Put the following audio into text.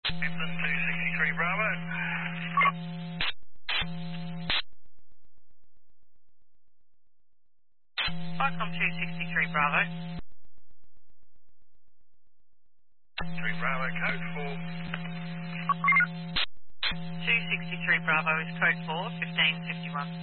England 263 Bravo. Icon 263 Bravo. 3 Bravo, code 4. 263 Bravo is code 4, 1551.